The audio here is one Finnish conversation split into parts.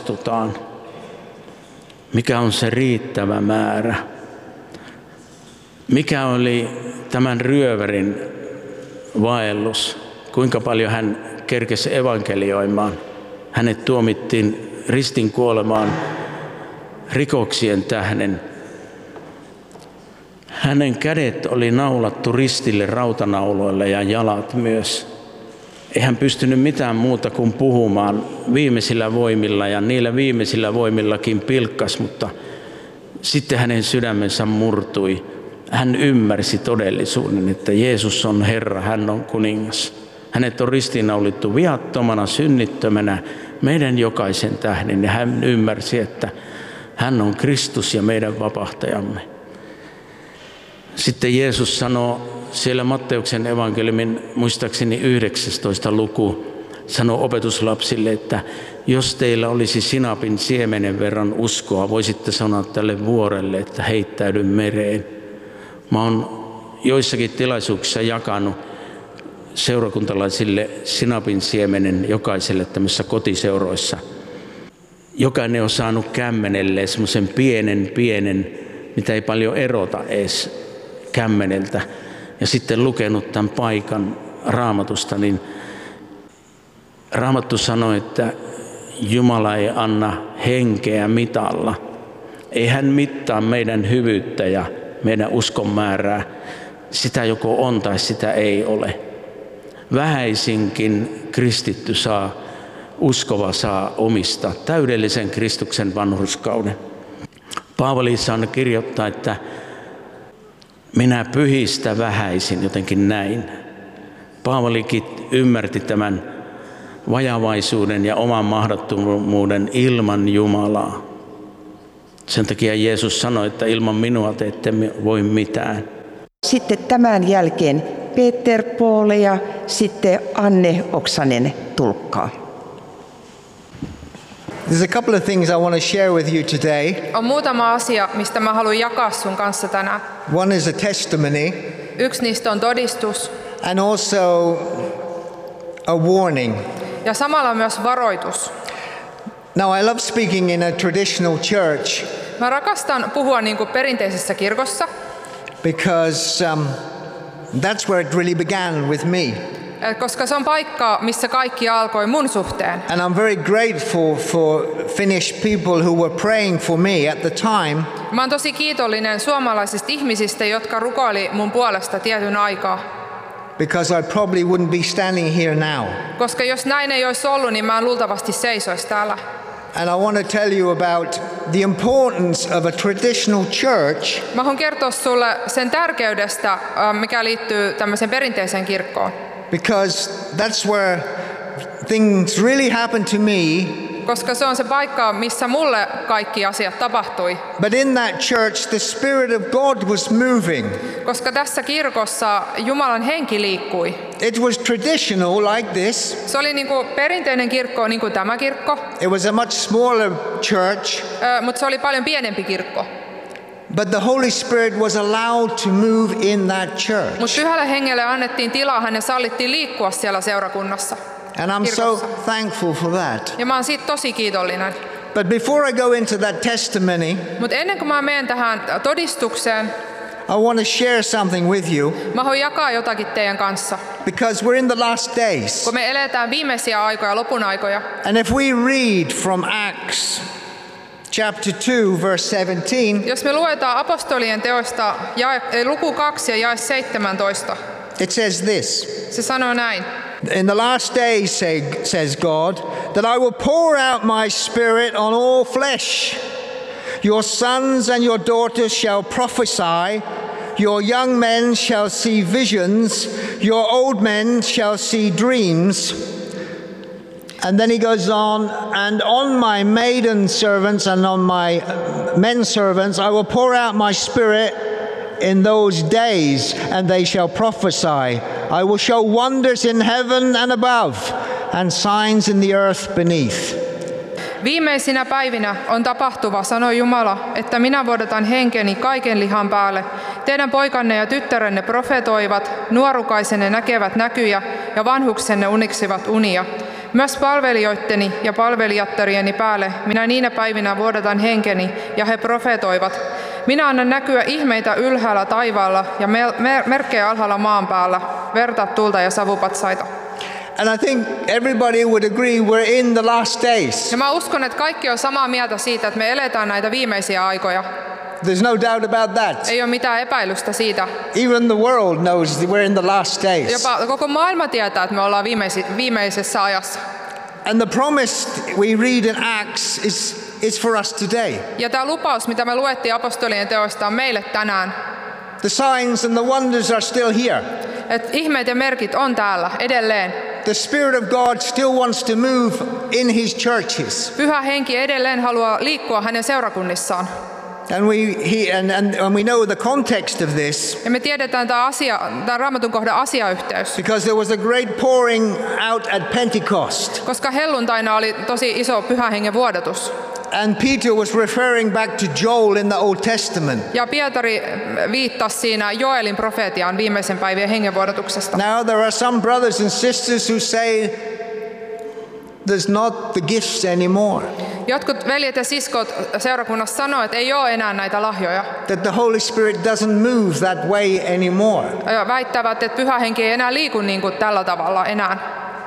astutaan? Mikä on se riittävä määrä? Mikä oli tämän ryövärin vaellus? Kuinka paljon hän kerkesi evankelioimaan? Hänet tuomittiin ristin kuolemaan rikoksien tähden. Hänen kädet oli naulattu ristille rautanauloille ja jalat myös. Ei hän pystynyt mitään muuta kuin puhumaan viimeisillä voimilla, ja niillä viimeisillä voimillakin pilkkas, mutta sitten hänen sydämensä murtui. Hän ymmärsi todellisuuden, että Jeesus on Herra, hän on kuningas. Hänet on ristiinnaulittu viattomana, synnittömänä, meidän jokaisen tähden, ja hän ymmärsi, että hän on Kristus ja meidän vapahtajamme. Sitten Jeesus sanoo siellä Matteuksen evankeliumin, muistaakseni 19. luku, sanoo opetuslapsille, että jos teillä olisi sinapin siemenen verran uskoa, voisitte sanoa tälle vuorelle, että heittäydy mereen. Mä oon joissakin tilaisuuksissa jakanut seurakuntalaisille sinapin siemenen jokaiselle tämmöisissä kotiseuroissa. Jokainen on saanut kämmenelle semmoisen pienen, mitä ei paljon erota edes kämmeneltä. Ja sitten lukenut tämän paikan Raamatusta, niin Raamattu sanoi, että Jumala ei anna henkeä mitalla. Ei hän mittaa meidän hyvyyttä ja meidän uskon määrää. Sitä joko on tai sitä ei ole. Vähäisinkin kristitty uskova saa omistaa täydellisen Kristuksen vanhurskauden. Paavali saanut kirjoittaa, että minä pyhistä vähäisin, jotenkin näin. Paavalikin ymmärti tämän vajavaisuuden ja oman mahdottomuuden ilman Jumalaa. Sen takia Jeesus sanoi, että ilman minua te ette voi mitään. Sitten tämän jälkeen Peter Poole ja sitten Anne Oksanen tulkkaa. There's a couple of things I want to share with you today. On muutama asia, mistä mä haluan jakaa sun kanssa tänään. One is a testimony. Yksi niistä on todistus. And also a warning. Ja samalla myös varoitus. Now I love speaking in a traditional church. Mä rakastan puhua niin kuin perinteisessä kirkossa. Because that's where it really began with me. Koska se on paikka, missä kaikki alkoi mun suhteen. And I'm very grateful for Finnish people who were praying for me at the time. Mä oon tosi kiitollinen suomalaisista ihmisistä, jotka rukoili mun puolesta tietyn aikaa. Because I probably wouldn't be standing here now. Koska jos näin ei olisi ollut, niin mä en luultavasti seisoisi täällä. And I want to tell you about the importance of a traditional church. Mä haluan kertoa sulle sen tärkeydestä, mikä liittyy tämmöiseen perinteiseen kirkkoon. Because that's where things really happened to me. Koska se on se paikka, missä mulle kaikki asiat tapahtui. But in that church the Spirit of God was moving. Koska tässä kirkossa Jumalan henki liikkui. It was traditional like this. Se oli niinku perinteinen kirkko, niin kuin tämä kirkko. It was a much smaller church. Mutta se oli paljon pienempi kirkko. But the Holy Spirit was allowed to move in that church. Mutta Pyhälle Hengelle annettiin tilaa, hänen sallittiin liikkua siellä seurakunnassa. And I'm so thankful for that. Ja mä oon siitä tosi kiitollinen. But before I go into that testimony, mutta ennen kuin mä menen tähän todistukseen, I want to share something with you. Mä haluan jakaa jotakin teidän kanssa. Because we're in the last days. Kun me eletään viimeisiä aikoja, lopun aikoja. And if we read from Acts chapter 2 verse 17. Jos me luetaan apostolien teoista luku 2 ja jae 17. It says this. Se sanoo näin. In the last days, says God, that I will pour out my spirit on all flesh. Your sons and your daughters shall prophesy. Your young men shall see visions. Your old men shall see dreams. And then he goes on, and on my maiden servants and on my men servants I will pour out my spirit in those days, and they shall prophesy. I will show wonders in heaven and above, and signs in the earth beneath. Viimeisinä päivinä on tapahtuva, sanoi Jumala, että minä vuodatan henkeni kaiken lihan päälle. Teidän poikanne ja tyttärenne profetoivat, nuorukaisenne näkevät näkyjä ja vanhuksenne uniksivat unia. Myös palvelijoitteni ja palvelijattarieni päälle minä niinä päivinä vuodatan henkeni, ja he profetoivat. Minä annan näkyä ihmeitä ylhäällä taivaalla ja merkkejä alhaalla maan päällä, verta, tulta ja savupatsaita. And I think everybody would agree we're in the last days. Ja mä uskon, että kaikki on samaa mieltä siitä, että me eletään näitä viimeisiä aikoja. There's no doubt about that. Ei ole mitään epäilystä siitä. Even the world knows that we're in the last days. Jopa koko maailma tietää, että me ollaan viimeisessä ajassa. And the promise we read in Acts is for us today. Ja tämä lupaus, mitä me luettiin apostolien teoista, on meille tänään. The signs and the wonders are still here. Että ihmeet ja merkit on täällä edelleen. The Spirit of God still wants to move in His churches. Pyhä henki edelleen haluaa liikkua hänen seurakunnissaan. And we know the context of this. Ja me tiedetään tämä Raamatun kohdan asiayhteys. Because there was a great pouring out at Pentecost. Koska helluntaina oli tosi iso pyhän hengen vuodatus. And Peter was referring back to Joel in the Old Testament. Ja Pietari viittasi siinä Joelin profeetiaan viimeisen päivien hengenvuodatuksesta. Now there are some brothers and sisters who say there's not the gifts anymore. Jotkut veljet ja siskot seurakunnassa sanoo, että ei ole enää näitä lahjoja. That the Holy Spirit doesn't move that way anymore. Ja väittävät, että pyhä henki ei enää liiku niin kuin tällä tavalla enää.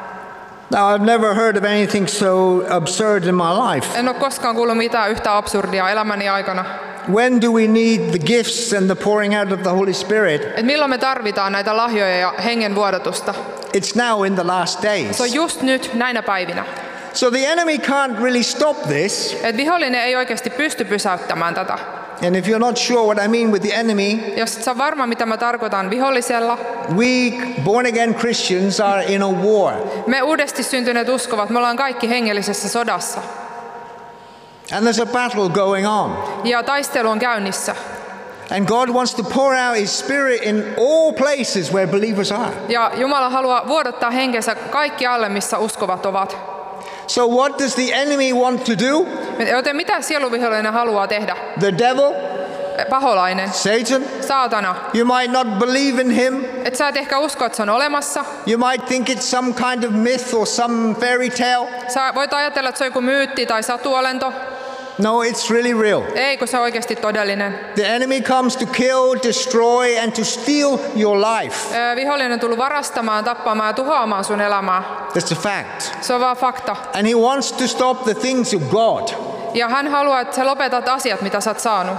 Now I've never heard of anything so absurd in my life. En ole koskaan kuullut mitään yhtä absurdia elämäni aikana. When do we need the gifts and the pouring out of the Holy Spirit? Et milloin me tarvitaan näitä lahjoja ja hengen vuodatusta? It's now in the last days. Se on just nyt näinä päivinä. So the enemy can't really stop this. Et vihollinen ei oikeasti pysty pysäyttämään tätä. And if you're not sure what I mean with the enemy, jos et sä varma mitä mä tarkoitan vihollisella, we born again Christians are in a war. Me uudesti syntyneet uskovat, me ollaan kaikki hengellisessä sodassa. And there's a battle going on. Ja taistelu on käynnissä. And God wants to pour out His Spirit in all places where believers are. Ja Jumala haluaa vuodattaa henkensä kaikkialle, missä uskovat ovat. So what does the enemy want to do? Joten mitä sieluvihollinen haluaa tehdä? The devil? Paholainen. Satan? Saatana. You might not believe in him. Et sä et ehkä usko, että se on olemassa. You might think it's some kind of myth or some fairy tale. Sä voit ajatella, että se on joku myytti tai satuolento. No, it's really real. Ei, kun se on oikeasti todellinen. The enemy comes to kill, destroy and to steal your life. Vihollinen on tullut varastamaan, tappamaan ja tuhoamaan sun elämää. That's a fact. Se on vaan fakta. And he wants to stop the things of God. Ja hän haluaa, että sä lopetat asiat, mitä sä oot saanut.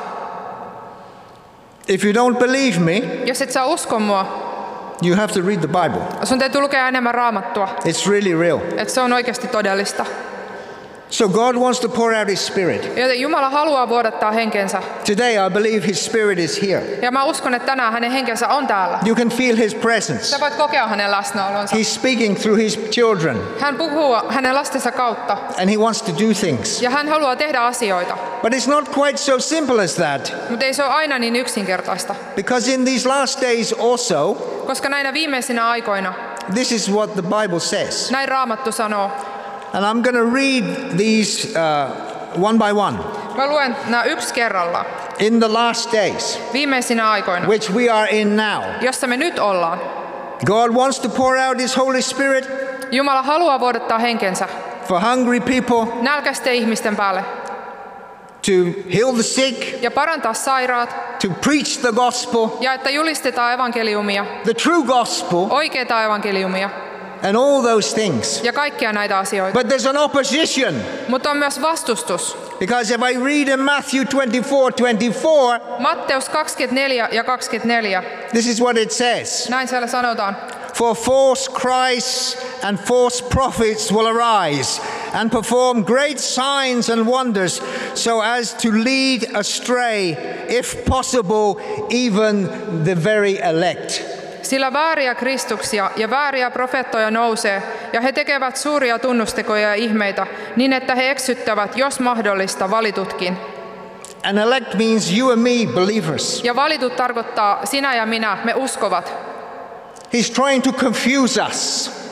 If you don't believe me, jos et sä usko mua, you have to read the Bible. Sun täytyy lukea enemmän Raamattua. It's really real. Että se on oikeasti todellista. So God wants to pour out His Spirit. Joten Jumala haluaa vuodattaa henkensä. Today I believe His Spirit is here. Ja mä uskon, että tänään hänen henkensä on täällä. You can feel His presence. Sä voit kokea hänen läsnäolonsa. He's speaking through His children. Hän puhuu hänen lastensa kautta. And He wants to do things. Ja hän haluaa tehdä asioita. But it's not quite so simple as that. Mutta ei se ole aina niin yksinkertaista. Because in these last days also, koska näinä viimeisinä aikoina, this is what the Bible says. Näin Raamattu sanoo. And I'm going to read these one by one. Mä luen nämä yksi kerrallaan. In the last days, viimeisinä aikoina, which we are in now, jossa me nyt ollaan, God wants to pour out His Holy Spirit. Jumala haluaa vuodattaa henkensä For hungry people, nälkäisten ihmisten päälle, to heal the sick, ja parantaa sairaat, to preach the gospel, ja että julistetaan evankeliumia, the true gospel, oikeita evankeliumia, and all those things. ja kaikkia näitä asioita. But there's an opposition. Mutta on myös vastustus. Because if I read in Matthew 24:24, Matteus 24 ja 24. This is what it says. Näin siellä sanotaan. For false Christs and false prophets will arise and perform great signs and wonders so as to lead astray, if possible, even the very elect. Sillä vääriä kristuksia ja vääriä profeettoja nousee, ja he tekevät suuria tunnustekoja ja ihmeitä, niin että he eksyttävät, jos mahdollista, valitutkin. And elect means you and me, believers. Ja valitut tarkoittaa sinä ja minä, me uskovat. He's trying to confuse us.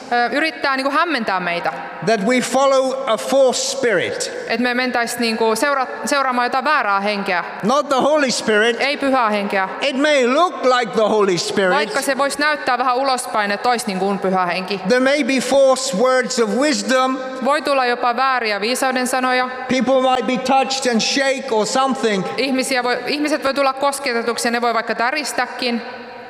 yrittää niin kuin hämmentää meitä. that we follow a false spirit, Että me mentäisiin niin kuin seuraamaan jotain väärää henkeä, not the Holy Spirit. ei pyhää henkeä. It may look like the Holy Spirit. Vaikka se voisi näyttää vähän ulospäin, että olisi niin kuin pyhä henki. There may be false words of wisdom. Voi tulla jopa vääriä viisauden sanoja. People might be touched and shake or something, Ihmiset voi tulla kosketetuksi ja ne voi vaikka täristäkin,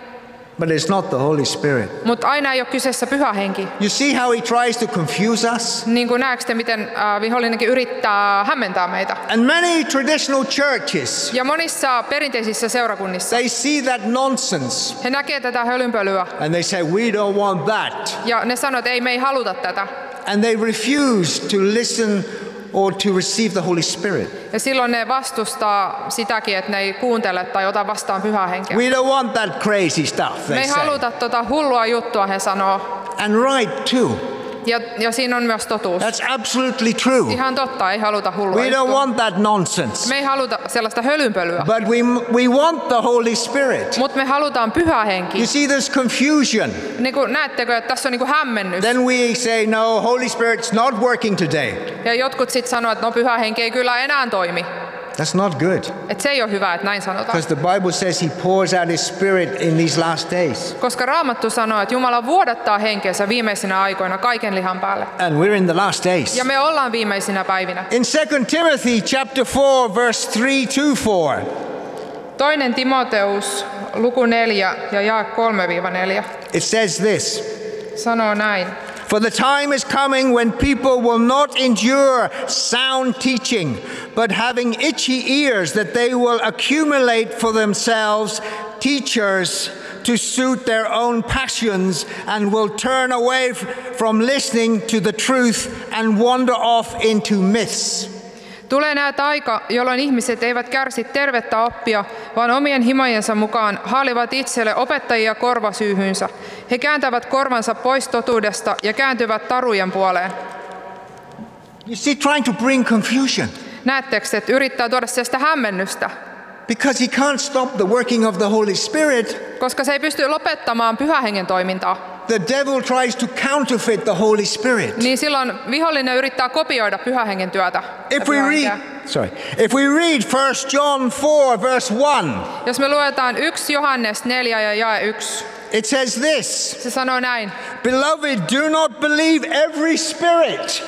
but it's not the Holy Spirit. mutta aina ei ole kyseessä pyhä henki. You see how he tries to confuse us? Niin kuin näetkö te, miten vihollinenkin yrittää hämmentää meitä. And many traditional churches, Ja monissa perinteisissä seurakunnissa they see that nonsense he näkee tätä hölynpölyä and they say, we don't want that. ja ne sanoo, että ei, me ei haluta tätä. And they refuse to listen or to receive the Holy Spirit. Ja silloin ne vastustaa sitäkin, että ne ei kuuntele tai ota vastaan pyhää henkeä. We don't want that crazy stuff, Me they ei say. haluta tota hullua juttua, he sanoo. And right too. Ja siinä on myös totuus. That's absolutely true. Ihan totta, ei haluta hullua We don't juttua. want that nonsense. Me ei haluta sellaista hölynpölyä, But we want the Holy Spirit. mutta me halutaan pyhä henki. You see this confusion. Niin kuin, näettekö, että tässä on niin kuin hämmennys. Then we say, no, Holy Spirit's not working today. Ja jotkut sitten sanoo, että no pyhä henki ei kyllä enää toimi. That's not good. Että se ei ole hyvä, että näin sanotaan. Because the Bible says he pours out his Spirit in these last days. Koska Raamattu sanoo, että Jumala vuodattaa henkeensä viimeisinä aikoina kaiken lihan päälle. And we're in the last days. Ja me ollaan viimeisinä päivinä. In 2 Timothy chapter 4, verse 3-4, Toinen Timoteus, luku 4 ja jae 3-4, it says this. sanoo näin. For the time is coming when people will not endure sound teaching, but having itchy ears that they will accumulate for themselves teachers to suit their own passions and will turn away from listening to the truth and wander off into myths. Tulee näet aika, jolloin ihmiset eivät kärsi tervettä oppia, vaan omien himojensa mukaan haalivat itselle opettajia korvasyyhynsä. He kääntävät korvansa pois totuudesta ja kääntyvät tarujen puoleen. You see, trying to bring confusion. Näettekö, että yrittää tuoda sitä hämmennystä, Because he can't stop the working of the Holy Spirit, koska se ei pysty lopettamaan pyhän hengen toimintaa. the devil tries to counterfeit the Holy Spirit. Niin silloin vihollinen yrittää kopioida pyhän hengen työtä. ja If we pyhän read, henkeä. if we read 1 John 4, verse 1, Jos me luetaan 1 Johannes 4 ja jae 1, it says this. se sanoo näin. Beloved, do not believe every spirit,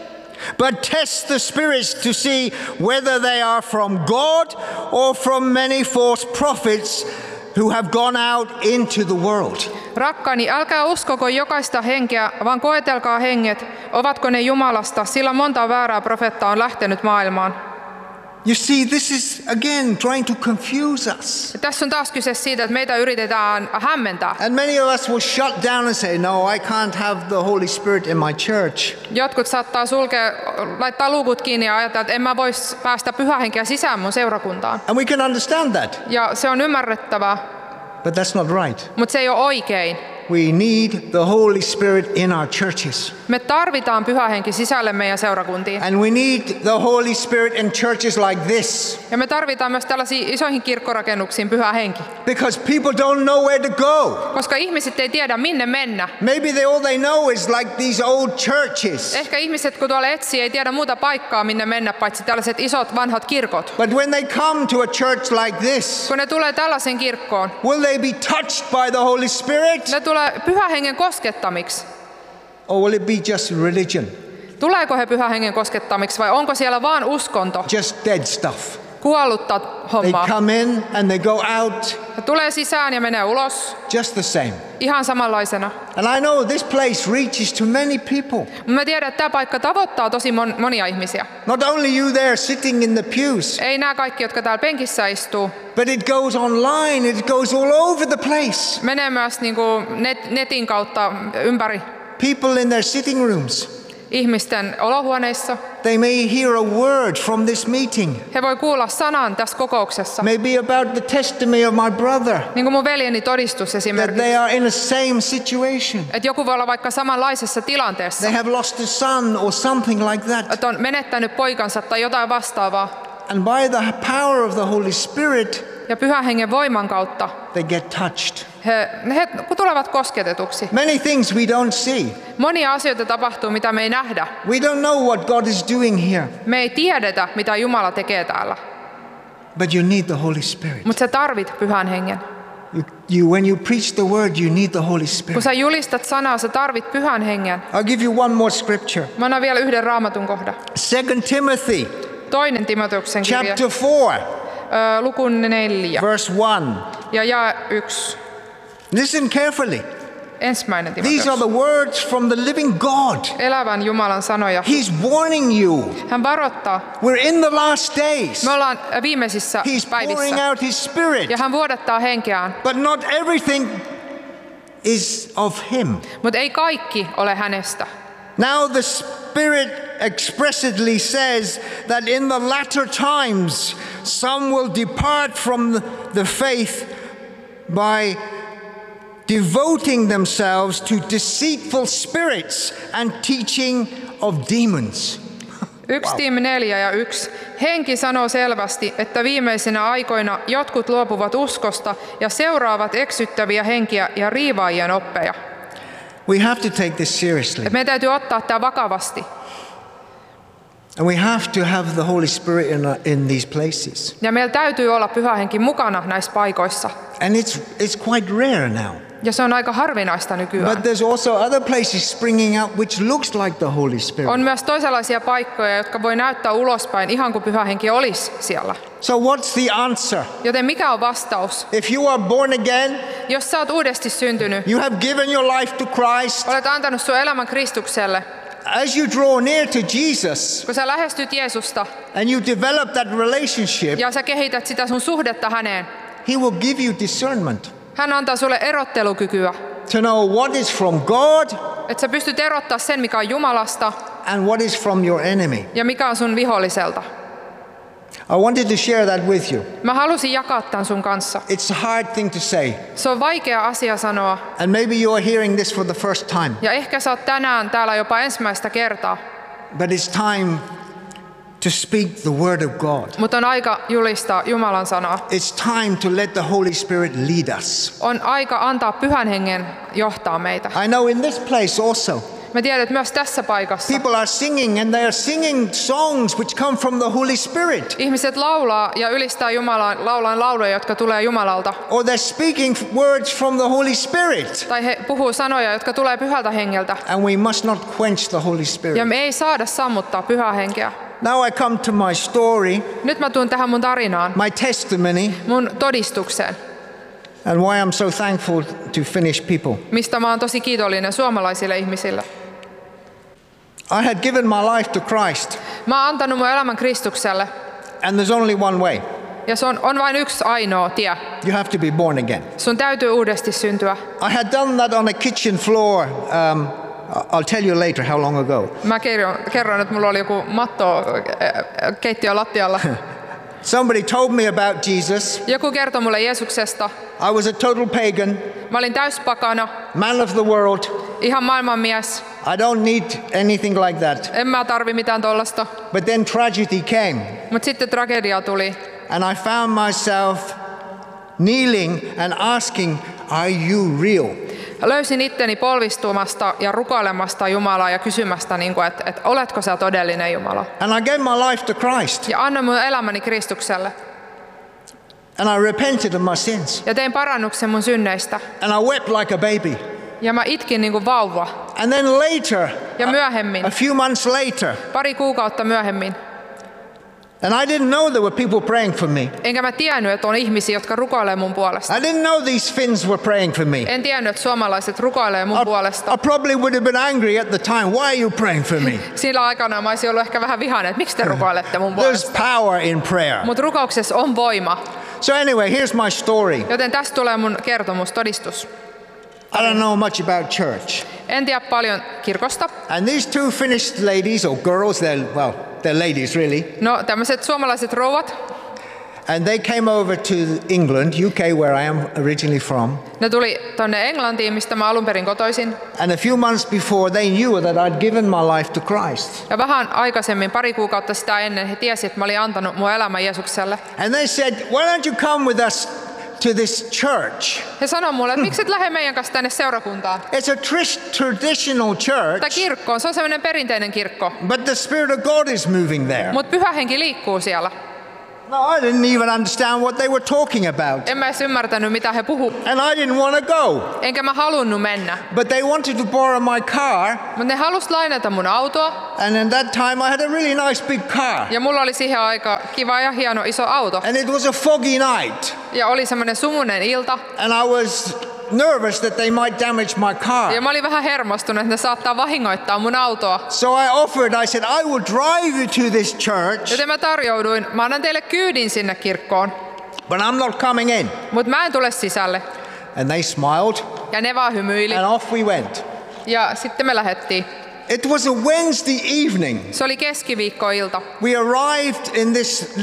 but test the spirits to see whether they are from God or from many false prophets who have gone out into the world. Rakkaani, älkää uskoko jokaista henkeä, vaan koetelkaa henget, ovatko ne Jumalasta, sillä monta väärää profeettaa on lähtenyt maailmaan. You see, this is again trying to confuse us. Ja tässä on taas kyse siitä, että meitä yritetään hämmentää. And many of us will shut down and say, no, I can't have the Holy Spirit in my church. Jotkut saattaa laittaa luukut kiinni ja ajatella, että en mä vois päästä pyhää henkeä sisään mun seurakuntaan. And we can understand that, Ja se on ymmärrettävää, but that's not right. mutta se ei ole oikein. We need the Holy Spirit in our churches. Me tarvitaan pyhä henki sisälle meidän seurakuntiin. And we need the Holy Spirit in churches like this. Ja me tarvitaan myös tällaisiin isoihin kirkkorakennuksiin pyhä henki. Because people don't know where to go. Koska ihmiset ei tiedä minne mennä. Maybe all they know is like these old churches. Ehkä ihmiset kun tuolla etsii ei tiedä muuta paikkaa minne mennä paitsi tällaiset isot vanhat kirkot. But when they come to a church like this, Kun ne tulee tällaisen kirkkoon, will they be touched by the Holy Spirit? ne tulee pyhän hengen koskettamiksi. Or will it be just religion? Tuleeko he pyhän hengen koskettamiksi vai onko siellä vaan uskonto, Just dead stuff. kuollutta They hommaa? come in and they go out Ja tulee sisään ja menee ulos just the same. ihan samanlaisena. And I know this place reaches to many people. Mutta mä tiedän, että tämä paikka tavoittaa tosi monia ihmisiä. Not only you there sitting in the pews, Ei nämä kaikki, jotka täällä penkissä istuu. but it goes online, it goes all over the place. Menee myös niin kuin netin kautta ympäri People in their sitting rooms, ihmisten olohuoneissa. they may hear a word from this meeting. He voi kuulla sanan tässä kokouksessa. Maybe about the testimony of my brother, Niin kuin mun veljeni todistus that esimerkiksi. they are in the same situation. Että joku voi olla vaikka samanlaisessa tilanteessa. They have lost a son or something like that. Että on menettänyt poikansa tai jotain vastaavaa. And by the power of the Holy Spirit, Ja pyhän hengen voiman kautta they get touched. He tulevat kosketetuksi. Many things we don't see. Monia asioita tapahtuu, mitä me ei nähdä. We don't know what God is doing here. Me ei tiedetä, mitä Jumala tekee täällä. But you need the Holy Spirit. Mutta sä tarvit Pyhän Hengen. When you preach the word, you need the Holy Spirit. Kun sä julistat sanaa, sä tarvit Pyhän Hengen. I'll give you one more scripture. Mä annan vielä yhden raamatun kohdan. 2 Timothy, Toinen Timoteuksen kirja, chapter 4, luku 4 verse 1. ja jae 1. Listen carefully. Ensimmäinen These are Timoteus. the words from the living God. Elävän Jumalan sanoja. He's warning you. Hän varoittaa. We're in the last days. Me ollaan viimeisissä He's pouring päivissä. out His Spirit. Ja hän vuodattaa henkeään. But not everything is of Him. Mutta ei kaikki ole hänestä. Now the Spirit expressly says that in the latter times some will depart from the faith by devoting themselves to deceitful spirits and teaching of demons. 1 Tim 4 ja 1. Henki sanoo selvästi, että viimeisinä aikoina jotkut luopuvat uskosta ja seuraavat eksyttäviä henkiä ja riivaajien oppeja. We have to take this seriously. Et meidän täytyy ottaa tämä vakavasti. And we have to have the Holy Spirit in these places. Ja meillä täytyy olla Pyhä Henki mukana näissä paikoissa. And it's quite rare now. Ja se on aika harvinaista nykyään. But there's also other places springing out which looks like the Holy Spirit. On myös toisenlaisia paikkoja, jotka voi näyttää ulospäin ihan kuin Pyhä Henki olisi siellä. So what's the answer? Joten mikä on vastaus? If you are born again, Jos sä oot uudesti syntynyt, you have given your life to Christ, olet antanut sun elämän Kristukselle, as you draw near to Jesus kun sä lähestyt Jeesusta and you develop that relationship, ja sä kehität sitä sun suhdetta häneen, He will give you discernment hän antaa sulle erottelukykyä, to know what is from God että sä pystyt erottaa sen, mikä on Jumalasta and what is from your enemy. ja mikä on sun viholliselta. I wanted to share that with you. Mä halusin jakaa tämän sun kanssa. It's a hard thing to say, Se on vaikea asia sanoa and maybe you are hearing this for the first time, ja ehkä sä oot tänään täällä jopa ensimmäistä kertaa, but it's time to speak the word of God. mutta on aika julistaa Jumalan sanaa. It's time to let the Holy Spirit lead us. On aika antaa Pyhän Hengen johtaa meitä. I know in this place also, Mä tiedän, että myös tässä paikassa people are singing and they are singing songs which come from the Holy Spirit. ihmiset laulaa ja ylistää Jumalaa, laulaa lauluja, jotka tulee Jumalalta. Or they're speaking words from the Holy Spirit. Tai he puhuu sanoja, jotka tulee Pyhältä Hengeltä. And we must not quench the Holy Ja Spirit. me ei saada sammuttaa Pyhää Henkeä. Now I come to my story, Nyt mä tuun tähän mun tarinaan, my testimony, mun todistukseen, and why I'm so thankful to Finnish people. mistä mä oon tosi kiitollinen suomalaisille ihmisille. I had given my life to Christ, Mä oon antanut mun elämän Kristukselle. and there's only one way. Ja se on vain yksi ainoa tie. You have to be born again. Sun täytyy uudesti syntyä. I had done that on a kitchen floor. I'll tell you later how long ago. Mä kerron, että mulla oli joku matto keittiön lattialla. Somebody told me about Jesus. Joku kertoi mulle Jeesuksesta. I was a total pagan, Mä olin täyspakana, man of the world. ihan maailmanmies. I don't need anything like that. En mä tarvi mitään tollasta. But then tragedy came, Mutta sitten tragedia tuli. and I found myself kneeling and asking, "Are you real?" Löysin itteni polvistumasta ja rukoilemasta Jumalaa ja kysymästä, että oletko sä todellinen Jumala? And I gave my life to Christ, Ja annoin mun elämäni Kristukselle. and I repented of my sins, Ja tein parannuksen mun synneistä. and I wept like a baby. Ja mä itkin niin kuin vauva. And then later, Ja myöhemmin, a few months later, pari kuukautta myöhemmin, and I didn't know there were people praying for me. enkä mä tiennyt, että on ihmisiä, jotka rukoilee mun puolesta. I didn't know these Finns were praying for me. En tiennyt, että suomalaiset rukoilee mun I puolesta. probably would have been angry at the time. Why are you praying for me? Sillä aikana mä olisin ollut ehkä vähän vihainen, että miksi te rukoilette mun There's puolesta. power in prayer. Mutta rukouksessa on voima. So anyway, here's my story. Joten tästä tulee mun kertomus, todistus. I don't know much about church. En tiedä paljon kirkosta. And these two Finnish ladies or girls, they're ladies really. No tämmöiset suomalaiset rouvat, And they came over to England, UK, where I am originally from. ne tuli tonne Englantiin, mistä mä alun perin kotoisin. And a few months before, they knew that I'd given my life to Christ. Ja vähän aikaisemmin, pari kuukautta sitä ennen, he tiesi, että mä olin antanut mun elämän Jeesukselle. And they said, "Why don't you come with us to this church. He sanoi mulle, että miksi et lähde meidän kanssa tänne seurakuntaan. It's a traditional church, Tai kirkkoon, se on sellainen perinteinen kirkko. but the Spirit of God is moving there. Mutta pyhä henki liikkuu siellä. No, I didn't even understand what they were talking about. En mä edes ymmärtänyt, mitä he puhu. And I didn't want to go. Enkä mä halunnut mennä. But they wanted to borrow my car. Mutta ne halus lainata mun autoa. And at that time I had a really nice big car. Ja mulla oli siihen aika kiva ja hieno iso auto. And it was a foggy night. Ja oli semmoinen sumunen ilta. And I was nervous that they might damage my car. Ja mä olin vähän hermostunut, että ne saattaa vahingoittaa mun autoa. So I said, I will drive you to this church, Joten mä tarjouduin, mä annan teille kyydin sinne kirkkoon. but I'm not coming in. Mutta mä en tule sisälle. And they smiled, Ja ne vaan hymyili. and off we went. Ja sitten me lähdettiin. It was a Wednesday evening. Se oli keskiviikkoilta. We arrived in this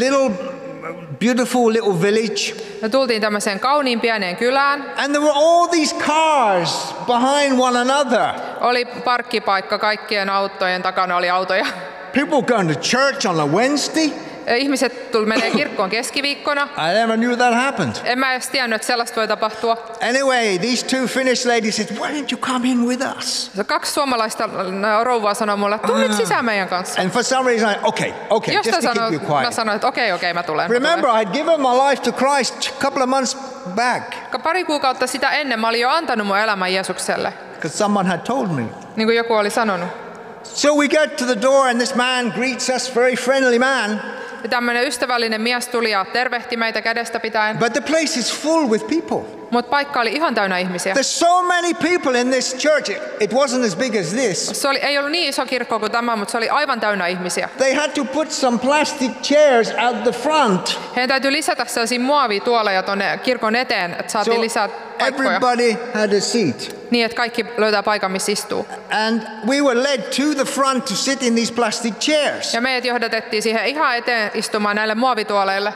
beautiful little village. Me tultiin tämmöiseen kauniin pieneen kylään. And there were all these cars behind one another. Oli parkkipaikka, kaikkien autojen takana oli autoja. People going to church on a Wednesday. Ihmiset menee kirkkoon keskiviikkona. I never knew that happened. En mä edes tiennyt, että sellaista voi tapahtua. Anyway, these two Finnish ladies said, why don't you come in with us? 2 suomalaista rouvaa sanoi mulle, että tuu nyt sisään meidän kanssa. And for some reason, okay, just to keep you Mä quiet. sanoin, että okei, mä tulen. Remember, I'd given my life to Christ a couple of months back Pari kuukautta sitä ennen mä olin jo antanut mun elämän Jeesukselle, because someone had told me. niin kuin joku oli sanonut. So we get to the door and this man greets us, very friendly man. Ja tämmöinen ystävällinen mies tuli ja tervehti meitä kädestä pitäen. But the place is full with people. Mutta paikka oli ihan täynnä ihmisiä. There's so many people in this church. It wasn't as big as this. Ei ollut niin iso kirkko kuin tämä, mutta se oli aivan täynnä ihmisiä. They had to put some plastic chairs out the front. Heidän täytyy lisätä sellaisia muovituoleja tuonne kirkon eteen, että saatiin lisää paikkoja. Everybody had a seat. Niin, että kaikki löytää paikan, missä istuu. And we were led to the front to sit in these plastic chairs. Ja meidät johdatettiin siihen ihan eteen istumaan näille muovituoleille.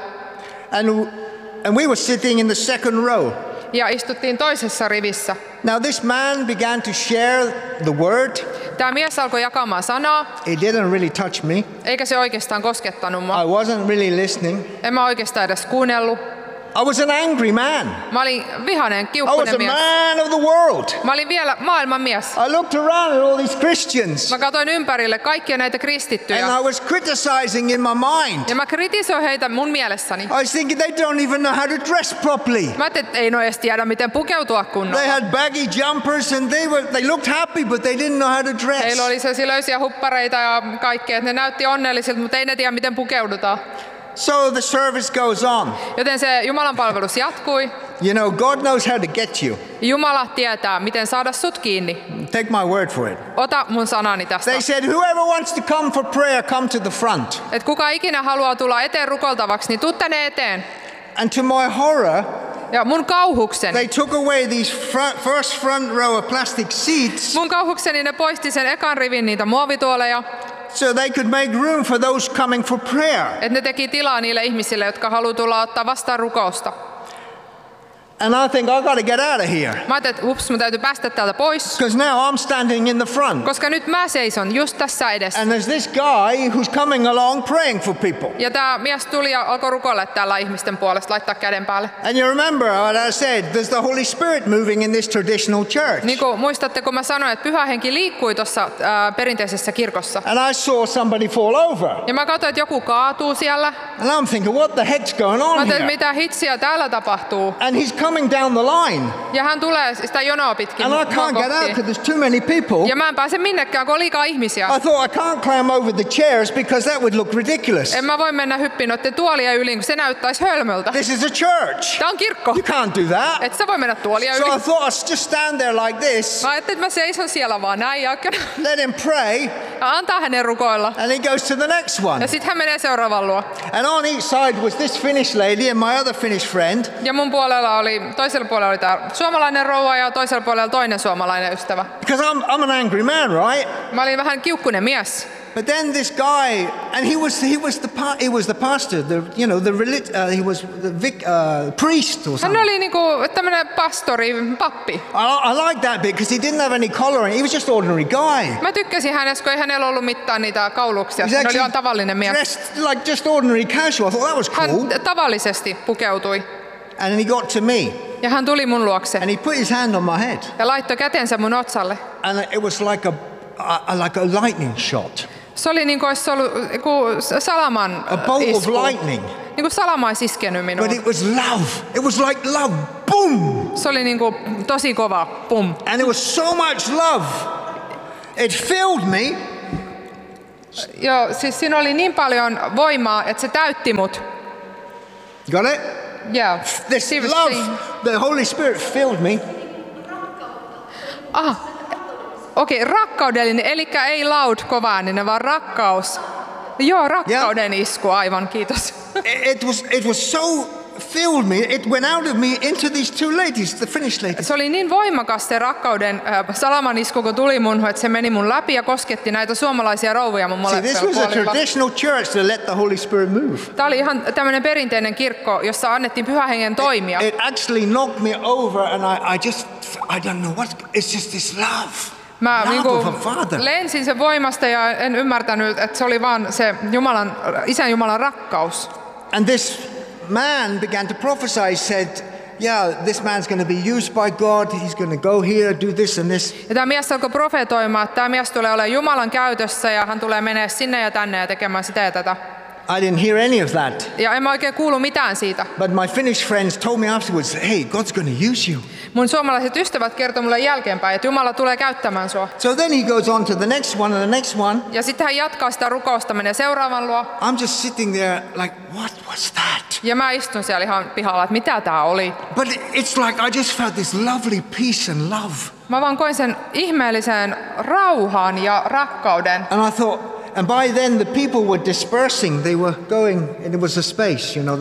And we were sitting in the second row. Ja istuttiin toisessa rivissä. Now this man began to share the word. Tämä mies alkoi jakamaan sanaa. It didn't really touch me. Eikä se oikeastaan koskettanut mua. I wasn't really listening. En mä oikeastaan edes kuunnellut. I was an angry man. Mä olin vihainen, I was kiukkunen a mies. man of the world. Mä olin vielä maailman mies. I looked around at all these Christians. Mä katsoin ympärille kaikkia näitä kristittyjä. And I was criticizing in my mind. Ja mä kritisoin heitä mun mielessäni. I was thinking they don't even know how to dress properly. Mä ajattelin, että ei no edes tiedä, miten pukeutua kunnolla. They had baggy jumpers and they looked happy, but they didn't know how to dress. Heillä oli sellaisia löysiä huppareita ja kaikkea. Ne näytti onnellisilta, mutta ei ne tiedä, miten pukeudutaan. So the service goes on. Joten se Jumalan palvelus jatkui. You know, God knows how to get you. Jumala tietää, miten saada sut kiinni. Take my word for it. Ota mun sanani tästä. They said, whoever wants to come for prayer, come to the front. Et kuka ikinä haluaa tulla eteen rukoltavaksi, niin tuu tänne eteen. And to my horror, Ja mun kauhukseni. they took away these first front row of plastic seats Mun kauhukseni ne poisti sen ekan rivin niitä muovituoleja. so they could make room for those coming for prayer. Että ne teki tilaa niille ihmisille, jotka haluaa tulla ottaa vastaan rukousta. And I think I got to get out of here Mä ajattelin, että ups, mun täytyy päästä täältä pois. because now I'm standing in the front. Koska nyt mä seison just tässä edessä. And there's this guy who's coming along praying for people. Ja tää mies tuli ja alkoi rukoilla täällä ihmisten puolesta, laittaa käden päälle. And you remember what I said, there's the Holy Spirit moving in this traditional church. Niin kuin muistatte, kun mä sanoin, että pyhä henki liikkui tuossa perinteisessä kirkossa. And I saw somebody fall over. Ja mä katsoin, että joku kaatuu siellä. And I'm thinking, what the heck's going Mä on ajattelin, here? mitä hitsiä täällä tapahtuu. And he's coming down the line. Ja hän tulee sitä jonoa pitkin And I mua can't get out kohti. because there's too many people. Ja mä en pääse minnekään, kun on liikaa ihmisiä. I thought I can't climb over the chairs because that would look ridiculous. En mä voi mennä hyppiin noiden tuolien yli, kun se näyttäisi hölmöltä. This is a church. Tää on kirkko. You can't do that. Et sä voi mennä tuolia So yli. I thought I'd just stand there like this, Mä ajattelin, että mä seison siellä vaan näin ja let him pray, antaa hänen rukoilla. and he goes to the next one. Ja sitten hän menee seuraavaan luo. And on each side was this Finnish lady and my other Finnish friend. Ja mun toisella puolella oli tää suomalainen rouva ja toisella puolella toinen suomalainen ystävä. Because I'm an angry man, right? Mä olin vähän kiukkunen mies. But then this guy, and he was the pastor, he was the priest or Hän something. oli niinku tämmönen pastori, pappi. I like that bit because he didn't have any collar and he was just ordinary guy. Mä tykkäsin hänestä, kun ei hänellä ollut mitään niitä kauluksia. Hän oli ihan tavallinen mies. dressed like just ordinary casual. I thought that was cool. Hän tavallisesti pukeutui. And then he got to me. Ja hän tuli mun luokse And he put his hand on my head. ja laittoi kätensä mun otsalle. And it was like a lightning shot. Se oli niin kuin olisi ollut salaman A bolt of isku. lightning. Niin kuin salama olisi iskenyt minuun. But it was love. It was like love. Boom! Se oli niin kuin tosi kova. Pum. And it was so much love. It filled me. Joo, siis siinä oli niin paljon voimaa, että se täytti mut. Got it? Yeah. This She was love, saying- the Holy Spirit filled me. Okei, rakkaudellinen, eli ei loud kovaääninen, vaan rakkaus. Joo, rakkauden isku, aivan, kiitos. It was so filled me. It went out of me into these two ladies, the Finnish ladies. Se oli niin voimakas se rakkauden salaman isku, kun tuli mun, että se meni mun läpi ja kosketti näitä suomalaisia rouvia mun See, this was a molemmilla. traditional church to let the Holy Spirit move. Tämä oli ihan tämmöinen perinteinen kirkko, jossa annettiin Pyhän Hengen toimia. It actually knocked me over, and I don't know what. It's just this love. Mä Love niinku of a father. lensin sen voimasta ja en ymmärtänyt, että se oli vaan se Isän Jumalan rakkaus. And this man began to prophesy. He said, yeah, this man's going to be used by God. He's going to go here, do this and this. Ja tämä mies alkoi profetoimaan, että tämä mies tulee olemaan Jumalan käytössä ja hän tulee menee sinne ja tänne ja tekemään sitä ja tätä. I didn't hear any of that. Ja en mä oikein kuulu mitään siitä. But my Finnish friends told me afterwards, hey, God's going to use you. Mun suomalaiset ystävät kertoi mulle jälkeenpäin, että Jumala tulee käyttämään sua. So then he goes on to the next one and the next one. Ja sitten hän jatkaa sitä rukousta, menee seuraavan luo. I'm just sitting there like, what was that? Ja mä istun siellä ihan pihalla, että mitä tää oli. But it's like I just felt this lovely peace and love. Mä vaan koin sen ihmeellisen rauhan ja rakkauden. And I thought, and by then the people were dispersing. They were going, and it was a space, you know,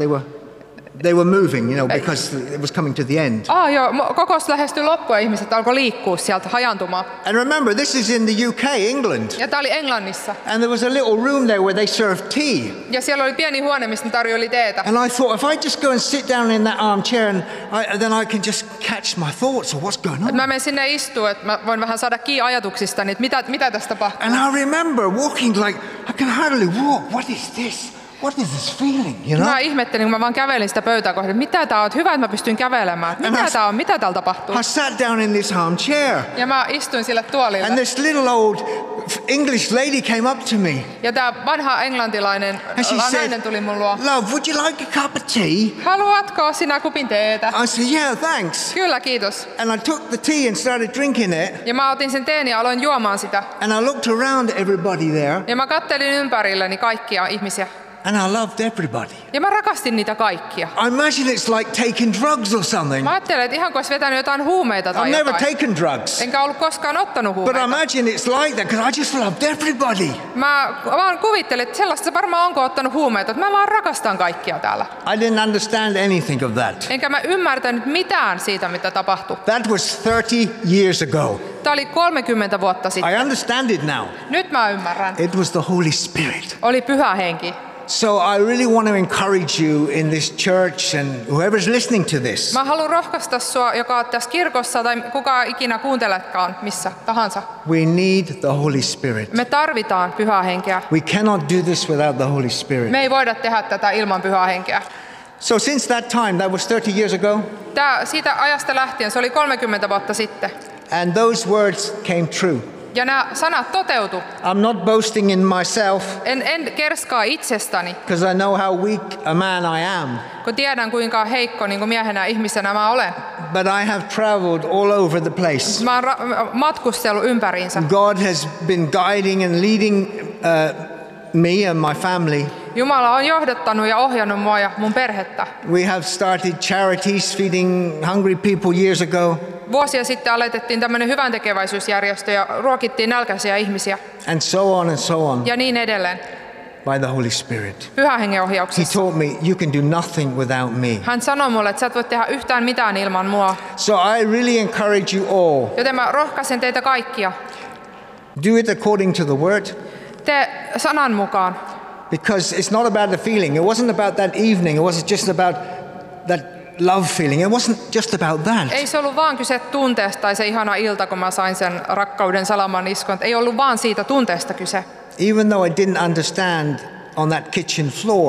they were moving, you know, because it was coming to the end. Joo, kokous lähestyi loppuun ja ihmiset alkoi liikkua sieltä hajantumaan. And remember, this is in the UK, England. Ja tää oli Englannissa. And there was a little room there where they served tea. Ja siellä oli pieni huone, missä ne tarjoili teetä. And I thought, if I just go and sit down in that armchair, and then I can just catch my thoughts of what's going on. Mä menen sinne istuun, että mä voin vähän saada kiinni ajatuksistani, että mitä tästä tapahtuu. And I remember walking like, I can hardly walk. What is this? What is this feeling, you know? Mä ihmettelin, kun mä vaan kävelin sitä pöytää kohden, mitä tää on, hyvä, että mä pystyn kävelemään. Mitä tää on, mitä täällä tapahtuu? I sat down in this armchair. Ja mä istuin sille tuolille. And this little old English lady came up to me. Ja tää vanha englantilainen And she nainen said, tuli mun luo. love, would you like a cup of tea? Haluatko sinä kupin teetä? I said, yeah, thanks. Kyllä, kiitos. And I took the tea and started drinking it. Ja mä otin sen teen ja aloin juomaan sitä. And I looked around at everybody there. Ja mä kattelin ympärilleni kaikkia ihmisiä. And I loved everybody. Ja mä rakastin niitä kaikkia. I imagine it's like taking drugs or something. Mä ajattelin, että ihan kuin olisi vetänyt jotain huumeita tai I've never jotain. taken drugs. Enkä ollut koskaan ottanut But I huumeita. imagine it's like that because I just loved everybody. Mä vaan kuvittelin, että sellaista se varmaan onko ottanut huumeita. Että mä vaan rakastan kaikkia täällä. I didn't understand anything of that. Enkä mä ymmärtänyt mitään siitä, mitä tapahtui. That was 30 years ago. Tää oli 30 vuotta sitten. I understand it now. Nyt mä ymmärrän. It was the Holy Spirit. Oli Pyhä Henki. So I really want to encourage you in this church and whoever's listening to this. Mä haluan rohkaista sua, joka on tässä kirkossa tai kuka ikinä kuunteletkaan missä tahansa. We need the Holy Spirit. Me tarvitaan Pyhää Henkeä. We cannot do this without the Holy Spirit. Me ei voida tehdä tätä ilman Pyhää Henkeä. So since that time, that was 30 years ago, Siitä ajasta lähtien, se oli 30 vuotta sitten. and those words came true. Ja nämä sanat toteutu. I'm not boasting in myself En kerskaa itsestäni, because I know how weak a man I am. kun tiedän kuinka heikko niin kuin miehenä ihmisenä mä olen. But I have traveled all over the place. Mä oon matkustellut ympäriinsä. God has been guiding and leading me and my family. Jumala on johdattanut ja ohjannut mua ja mun perhettä. We have started charities feeding hungry people years ago, Vuosia sitten aloitettiin tämmöinen hyväntekeväisyysjärjestö ja ruokittiin nälkäisiä ihmisiä and so on ja niin edelleen. by the Holy Spirit. Pyhän Hengen He ohjauksessa. taught me, you can do nothing without me. Hän sanoi mulle, että sä et voi tehdä yhtään mitään ilman mua. So I really encourage you all, Joten mä rohkaisen teitä kaikkia. do it according to the word, Te sanan mukaan. because it's not about the feeling. It wasn't about that evening. It wasn't just about that love feeling. It wasn't just about that. Ei se ollut vaan kyse tunteesta tai se ihana ilta, kun mä sain sen rakkauden salaman iskun. Ei ollut vaan siitä tunteesta kyse. Even though I didn't understand on that kitchen floor,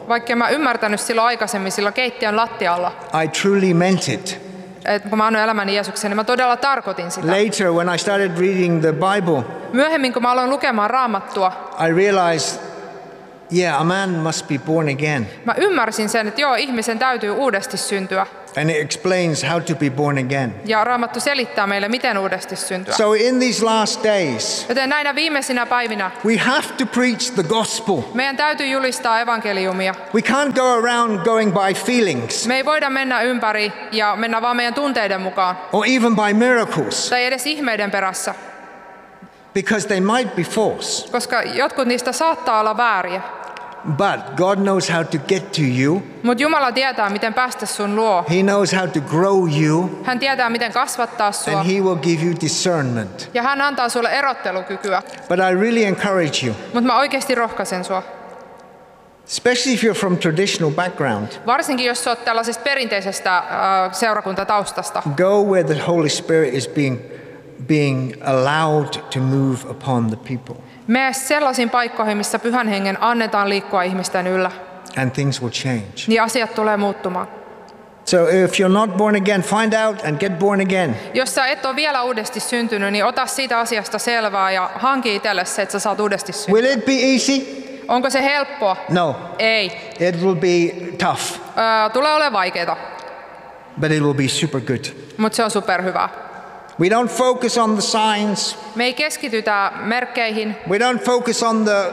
Vaikka mä ymmärtänyt silloin aikaisemmin silloin keittiön lattialla, I truly meant it. että kun mä annoin elämäni Jeesukseen, niin mä todella tarkoitin sitä. Later, when I started reading the Bible, Myöhemmin, kun mä aloin lukemaan Raamattua, I realized, yeah, a man must be born again. mä ymmärsin sen, että joo, ihmisen täytyy uudesti syntyä. And it explains how to be born again. Ja Raamattu selittää meille, miten uudesti syntyä. So in these last days, Joten näinä viimeisinä päivinä we have to preach the gospel. meidän täytyy julistaa evankeliumia. We can't go around going by feelings Me ei voida mennä ympäri ja mennä vaan meidän tunteiden mukaan. or even by miracles, Tai edes ihmeiden perässä. because they might be false. Koska jotkut niistä saattaa olla vääriä. But God knows how to get to you. Mutta Jumala tietää, miten päästä sun luo. He knows how to grow you, Hän tietää, miten kasvattaa sua. and He will give you discernment. Ja hän antaa sulle erottelukykyä. But I really encourage you, Mutta mä oikeasti rohkaisen sua. especially if you're from traditional background, Varsinkin jos sä oot tällaisesta perinteisestä seurakuntataustasta. go where the Holy Spirit is being allowed to move upon the people, Mene sellaisiin paikkoihin, missä Pyhän Hengen annetaan liikkua ihmisten yllä. and things will change. Niin asiat tulee muuttumaan. So if you're not born again, find out and get born again. Jos sä et ole vielä uudesti syntynyt, niin ota siitä asiasta selvää ja hanki itselle se, että sä saat uudesti syntyä. Will it be easy? Onko se helppoa? No. Ei. It will be tough, Tulee olemaan vaikeaa, but it will be super good. mutta se on superhyvää. We don't focus on the signs. Me ei keskitytä merkkeihin, We don't focus on the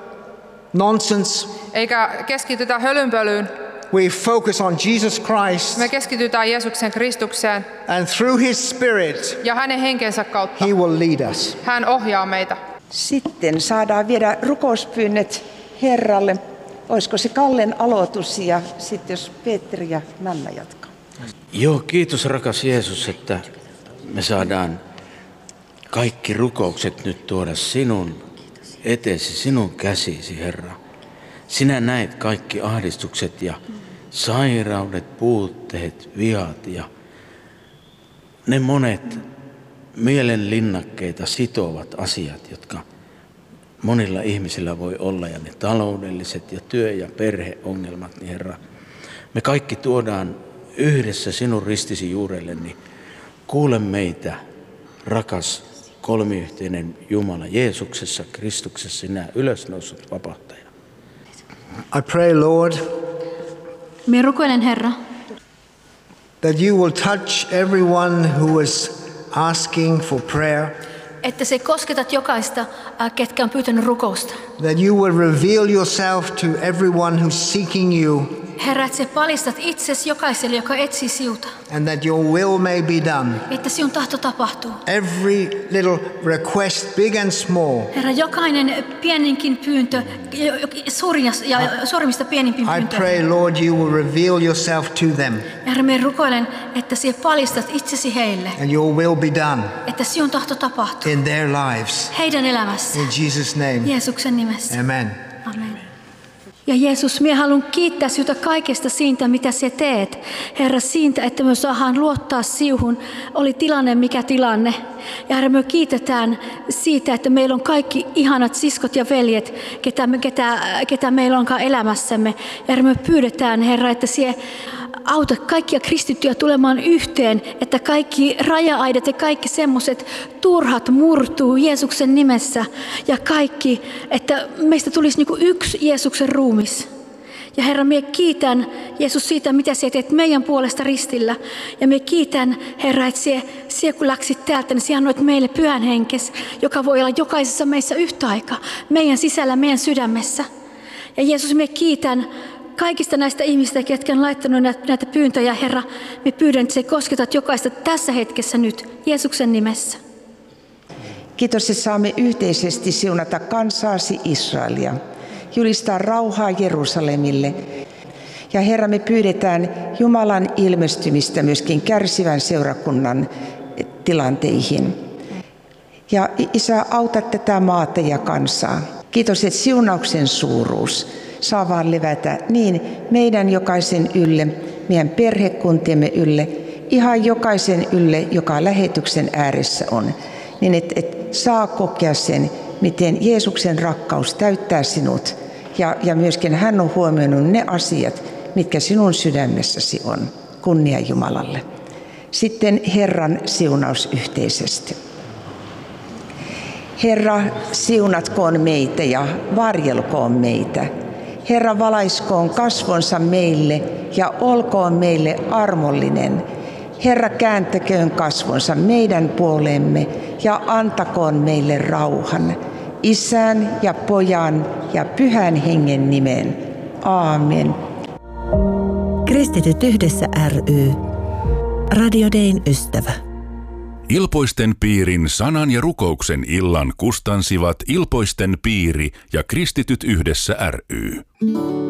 nonsense. eikä keskitytä hölynpölyyn. We focus on Jesus Christ, Me keskitytään Jeesuksen Kristukseen and through His Spirit, ja hänen henkensä kautta. He will lead us. Hän ohjaa meitä. Sitten saadaan viedä rukouspyynnöt Herralle. Olisiko se Kallen aloitus ja sitten jos Petteri ja Nanna jatkaa. Joo, kiitos rakas Jeesus, että me saadaan kaikki rukoukset nyt tuoda sinun eteesi, sinun käsisi, Herra. Sinä näet kaikki ahdistukset ja sairaudet, puutteet, viat ja ne monet mielenlinnakkeita sitovat asiat, jotka monilla ihmisillä voi olla, ja ne taloudelliset ja työ- ja perheongelmat, niin Herra, me kaikki tuodaan yhdessä sinun ristisi juurelle, niin kuule meitä, rakas kolmiyhteinen Jumala, Jeesuksessa, Kristuksessa, sinä ylösnoussut vapahtaja. I pray, Lord, Minä rukoilen, Herra, that you will touch everyone who is asking for prayer, että se kosketat jokaista, ketkä on pyytänyt rukousta. that you will reveal yourself to everyone who's seeking you, Herra, että sä paljastat itsesi jokaiselle, joka etsii siuta. and that your will may be done. Että sinun tahto tapahtuu. Every little request, big and small, Herra, jokainen pieninkin pyyntö, suurimmista pienimpiin I pyyntöihin. pray, Lord, you will reveal yourself to them, Herra, minä rukoilen, että sä paljastat itsesi heille. and your will be done Että sinun tahto tapahtuu in their lives. heidän elämässä. In Jesus' name, Jeesuksen nimessä. amen. Amen. Ja Jeesus, minä haluan kiittää sinua kaikesta siitä, mitä sinä teet. Herra, siitä, että me saadaan luottaa siuhun, oli tilanne mikä tilanne. Ja Herra, me kiitetään siitä, että meillä on kaikki ihanat siskot ja veljet, ketä meillä onkaan elämässämme. Ja Herra, me pyydetään, Herra, että sinä auta kaikkia kristittyjä tulemaan yhteen, että kaikki raja-aidat ja kaikki semmoiset turhat murtuu Jeesuksen nimessä. Ja kaikki, että meistä tulisi niin kuin yksi Jeesuksen ruumis. Ja Herra, minä kiitän Jeesus siitä, mitä sinä teet meidän puolesta ristillä. Ja minä kiitän, Herra, että sinä kun läksit täältä, niin sinä annoit meille Pyhän Henkes, joka voi olla jokaisessa meissä yhtä aikaa, meidän sisällä, meidän sydämessä. Ja Jeesus, minä kiitän kaikista näistä ihmistä, jotka on laittanut näitä pyyntöjä, Herra, me pyydän, että se kosketat jokaista tässä hetkessä nyt, Jeesuksen nimessä. Kiitos, että saamme yhteisesti siunata kansaasi Israelia, julistaa rauhaa Jerusalemille. Ja Herra, me pyydetään Jumalan ilmestymistä myöskin kärsivän seurakunnan tilanteihin. Ja Isä, auta tätä maata ja kansaa. Kiitos, että siunauksen suuruus saa vaan levätä niin meidän jokaisen ylle, meidän perhekuntiemme ylle, ihan jokaisen ylle, joka lähetyksen ääressä on, niin että saa kokea sen, miten Jeesuksen rakkaus täyttää sinut Ja myöskin hän on huomioinut ne asiat, mitkä sinun sydämessäsi on. Kunnia Jumalalle. Sitten Herran siunaus yhteisesti. Herra, siunatkoon meitä ja varjelkoon meitä. Herra, valaiskoon kasvonsa meille ja olkoon meille armollinen. Herra, kääntäköön kasvonsa meidän puoleemme ja antakoon meille rauhan. Isän ja Pojan ja Pyhän Hengen nimen. Aamen. Kristityt yhdessä ry. Radio Dayn ystävä. Ilpoisten piirin sanan ja rukouksen illan kustansivat Ilpoisten piiri ja Kristityt yhdessä ry.